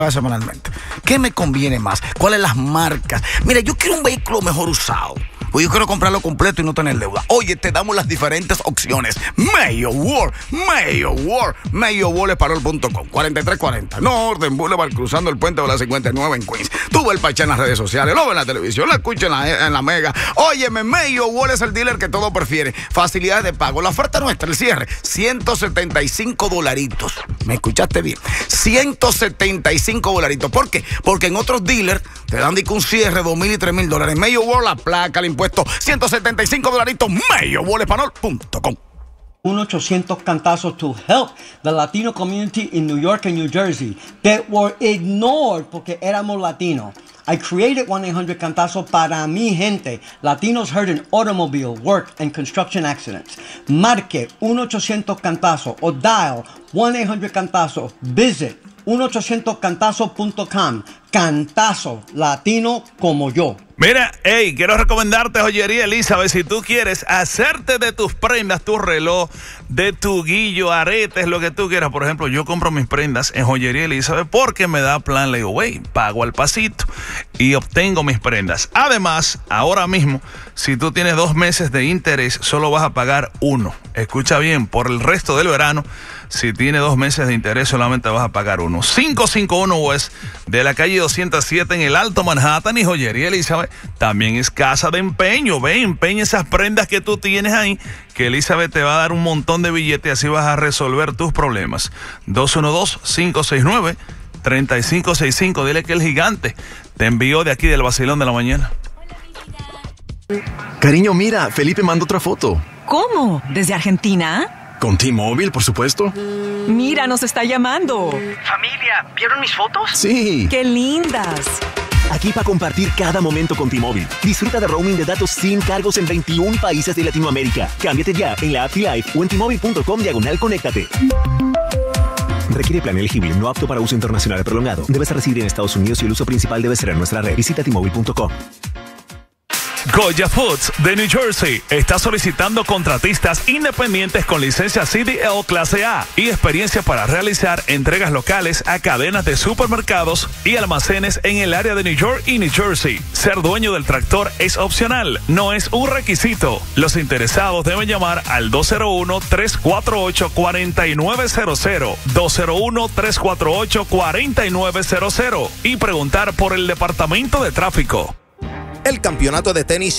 semanalmente. ¿Qué me conviene más? ¿Cuáles las marcas? Mira, yo quiero un vehículo mejor usado. Pues yo quiero comprarlo completo y no tener deuda. Oye, te damos las diferentes opciones. Mayo World es parol.com. 4340 Northern Boulevard, cruzando el puente de la 59 en Queens. Tú ves el Pachá en las redes sociales, lo ves en la televisión, lo escuchas en la Mega. Óyeme, Mayo World es el dealer que todo prefiere. Facilidades de pago. La oferta nuestra, el cierre, $175. ¿Me escuchaste bien? $175. ¿Por qué? Porque en otros dealers te dan un cierre $2,000 y $3,000. Mayo World, la placa, el impuesto, $175. MayoWorldEspanol.com. 1-800 cantazos to help the Latino community in New York and New Jersey that were ignored porque éramos latinos. I created 1-800 cantazos para mi gente, latinos hurt in automobile, work, and construction accidents. Marque 1-800 cantazos o dial 1-800 cantazos. Visit 1-800cantazos.com. Cantazo latino como yo. Mira, hey, quiero recomendarte Joyería Elizabeth. Si tú quieres hacerte de tus prendas, tu reloj, de tu guillo, aretes, lo que tú quieras. Por ejemplo, yo compro mis prendas en Joyería Elizabeth porque me da plan layaway. Pago al pasito y obtengo mis prendas. Además, ahora mismo, si tú tienes 2 meses de interés, solo vas a pagar 1. Escucha bien, por el resto del verano, si tienes 2 meses de interés, solamente vas a pagar 1. 551 West de la calle 207 en el Alto Manhattan, y Joyería Elizabeth también es casa de empeño. Ve, empeña esas prendas que tú tienes ahí, que Elizabeth te va a dar un montón de billetes, así vas a resolver tus problemas. 212-569-3565. Dile que el gigante te envió de aquí del vacilón de la mañana. Cariño, mira, Felipe mandó otra foto. ¿Cómo? ¿Desde Argentina? Con T-Mobile, por supuesto. Mira, nos está llamando. Familia, ¿vieron mis fotos? Sí. ¡Qué lindas! Aquí para compartir cada momento con T-Mobile. Disfruta de roaming de datos sin cargos en 21 países de Latinoamérica. Cámbiate ya en la app T-Life o en T-Mobile.com/conéctate. Requiere plan elegible, no apto para uso internacional prolongado. Debes residir en Estados Unidos y el uso principal debe ser en nuestra red. Visita T-Mobile.com. Goya Foods de New Jersey está solicitando contratistas independientes con licencia CDL clase A y experiencia para realizar entregas locales a cadenas de supermercados y almacenes en el área de New York y New Jersey. Ser dueño del tractor es opcional, no es un requisito. Los interesados deben llamar al 201-348-4900, 201-348-4900 y preguntar por el departamento de tráfico. El campeonato de tenis